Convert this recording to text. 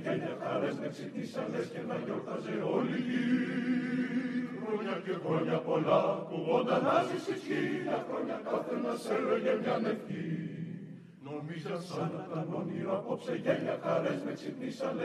γέλια χαρές με ξυπνήσαλες και να γιόρταζε όλη η χρόνια και χρόνια πολλά. Κουβόντα να ζήσεις 1000 χρόνια, κάθε μας έλεγε μια ευχή. Νομίζα σαν να ήταν όνειρο απόψε, γέλια χαρές με ξυπνήσαλες.